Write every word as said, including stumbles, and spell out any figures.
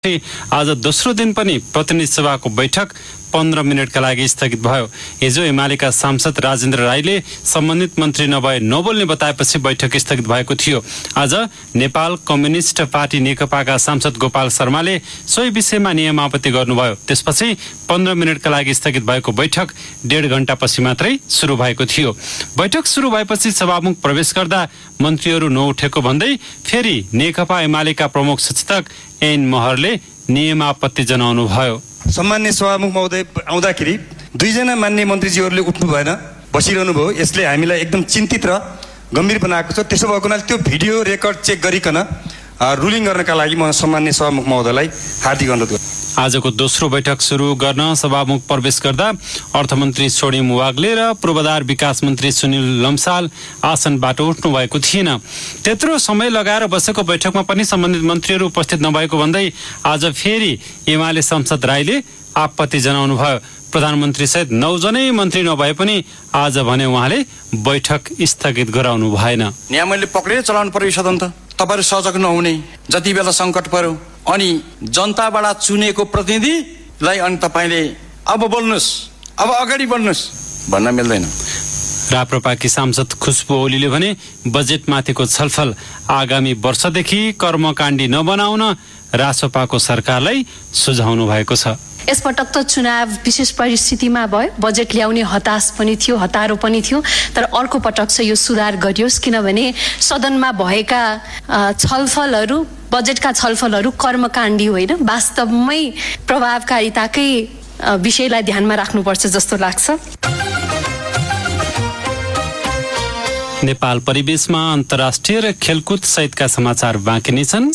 आज दोस्रो दिन पनि प्रतिनिधि सभाको बैठक पन्ध्र मिनटका लागि स्थगित भयो। हिजो एमालेका सांसद राजेन्द्र राईले सम्बन्धित मन्त्री नभए नबोल्ने बताएपछि बैठक स्थगित भएको थियो। आज नेपाल कम्युनिस्ट पार्टी नेकपाका सांसद गोपाल शर्माले सोही विषयमा नियमावती गर्नुभयो। त्यसपछि पन्ध्र मिनटका लागि स्थगित भएको बैठक डेढ घण्टापछि मात्रै सुरु भएको थियो। बैठक सुरु भएपछि सभामुख प्रवेश गर्दा मन्त्रीहरू नउठेको भन्दै फेरि नेकपा एमालेका प्रमुख सचेतक एन महरले नियमापत्ति जनाउनु भयो। सम्मान्य सभामुख महोदय आउँदाखेरि दुईजना मान्य मन्त्रीजीहरूले उठ्नु भएन, बसिरहनु भयो। यसले हामीलाई एकदम चिन्तित र गम्भीर बनाएको छ। त्यसो भएको हुनाले त्यो भिडियो रेकर्ड चेक गरिकन रुलिङ गर्नका लागि म सम्मान्य सभामुख महोदयलाई हार्दिक अनुरोध गर्छु। आजको दोस्रो बैठक सुरु गर्न सभामुख प्रवेश गर्दा अर्थमन्त्री सोडिम वाग्ले र पूर्वाधार विकास मन्त्री सुनिल लम्साल आसनबाट उठ्नु भएको थिएन। त्यत्रो समय लगाएर बसेको बैठकमा पनि सम्बन्धित मन्त्रीहरू उपस्थित नभएको भन्दै आज फेरि एमाले सांसद राईले आपत्ति जनाउनु भयो। प्रधानमन्त्री सहित नौजनै मन्त्री नभए पनि आज भने उहाँले बैठक स्थगित गराउनु भएन। नियमले पक्रेर चलाउनु पर्यो सदन त। तपाईहरु सजग नहुने जति बेला संकट पर्यो अनि जनताबाट चुनेको प्रतिनिधिलाई अनि तपाईले अब बोल्नुस्, अब अगाडि बढ्नुस् भन्न मिल्दैन। राप्रपाकी सांसद खुशबु ओलीले भने बजेटमाथिको छलफल आगामी वर्षदेखि कर्मकाण्डी नबनाउन रासोपाको सरकारलाई सुझाउनु भएको छ। यसपटक त चुनाव विशेष परिस्थितिमा भयो, बजेट ल्याउने हताश पनि थियो, हतारो पनि थियो। तर अर्को पटक चाहिँ यो सुधार गरियोस्, किनभने सदनमा भएका छलफलहरू, बजेटका छलफलहरू कर्मकाण्डी होइन, वास्तवमै प्रभावकारिताकै विषयलाई ध्यानमा राख्नुपर्छ जस्तो लाग्छ। नेपाल परिवेशमा अन्तर्राष्ट्रिय र खेलकुद सहितका समाचार बाँकी नै छन्।